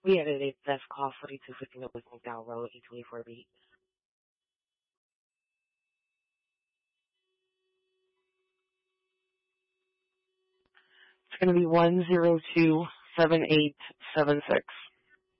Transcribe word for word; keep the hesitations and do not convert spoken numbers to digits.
We had a desk call forty-two fifty North McDowell Road, E twenty-four B. It's going to be one zero two seven eight seven six.